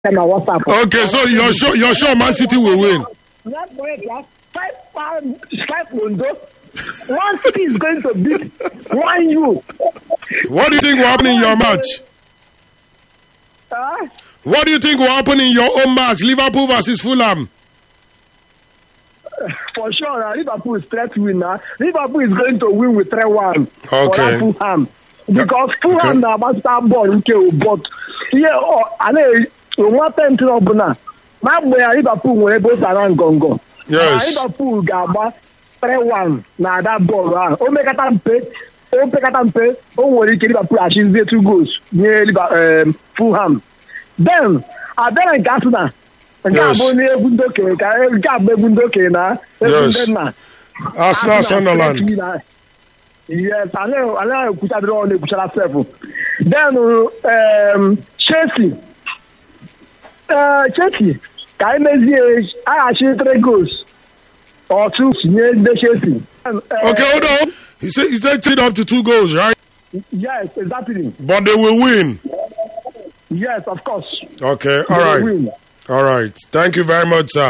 on WhatsApp. Okay, so you're sure Man City will win. Not correct, yeah. Five Mondo. One City is going to beat 1-0. What do you think will happen in your match? What do you think will happen in your own match? Liverpool versus Fulham. For sure, Liverpool is threat winner. Liverpool is going to win with 3-1. Okay. For Fulham. Because Fulham na master ball okay, but here I know one time to open na Liverpool nwere both around gongo. Yes. Liverpool ga-agba 3-1 na that ball. O mekata mpe o nwere ike Liverpool achieve 2 goals near Fulham. Then abịara nke Arsenal ga-abụ n'egwu ndoke ka ga-abụ egwu ndoke na egwu na Arsenal Sunderland. Yes, I know Kuchadro on the Kuchara 7. Then Chelsea. Chelsea. I actually 3 goals or 2 near the Chelsea. Okay, hold on. He said 3 up to 2 goals, right? Yes, exactly. But they will win. Yes, of course. Okay, all right. All right. Thank you very much, sir.